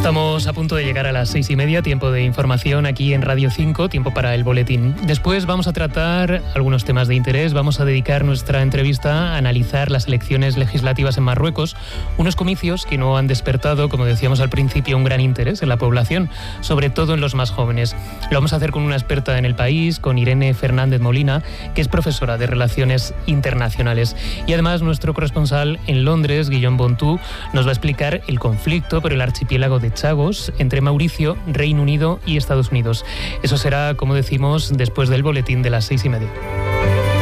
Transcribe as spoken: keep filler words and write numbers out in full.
Estamos a punto de llegar a las seis y media, tiempo de información aquí en Radio cinco, tiempo para el boletín. Después vamos a tratar algunos temas de interés, vamos a dedicar nuestra entrevista a analizar las elecciones legislativas en Marruecos, unos comicios que no han despertado, como decíamos al principio, un gran interés en la población, sobre todo en los más jóvenes. Lo vamos a hacer con una experta en el país, con Irene Fernández Molina, que es profesora de Relaciones Internacionales. Y además nuestro corresponsal en Londres, Guillaume Bontú, nos va a explicar el conflicto por el archipiélago de Chagos entre Mauricio, Reino Unido y Estados Unidos. Eso será, como decimos, después del boletín de las seis y media.